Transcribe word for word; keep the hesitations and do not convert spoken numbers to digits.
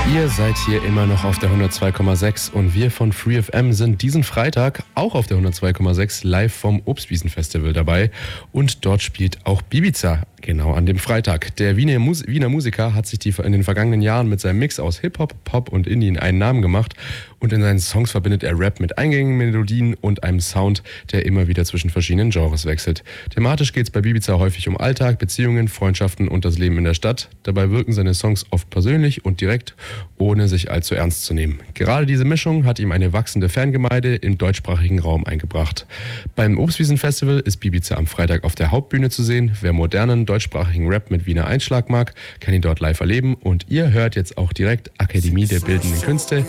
Ihr seid hier immer noch auf der hundertzwei Komma sechs und wir von Free F M sind diesen Freitag auch auf der hundertzwei Komma sechs live vom Obstwiesen-Festival dabei und dort spielt auch Bibiza. Genau an dem Freitag. Der Wiener, Mus- Wiener Musiker hat sich die in den vergangenen Jahren mit seinem Mix aus Hip-Hop, Pop und Indie einen Namen gemacht und in seinen Songs verbindet er Rap mit eingängigen Melodien und einem Sound, der immer wieder zwischen verschiedenen Genres wechselt. Thematisch geht es bei Bibiza häufig um Alltag, Beziehungen, Freundschaften und das Leben in der Stadt. Dabei wirken seine Songs oft persönlich und direkt, ohne sich allzu ernst zu nehmen. Gerade diese Mischung hat ihm eine wachsende Fangemeinde im deutschsprachigen Raum eingebracht. Beim Obstwiesen-Festival ist Bibiza am Freitag auf der Hauptbühne zu sehen. Wer modernen deutschsprachigen Rap mit Wiener Einschlag mag, kann ihn dort live erleben. Und ihr hört jetzt auch direkt Akademie der Bildenden Künste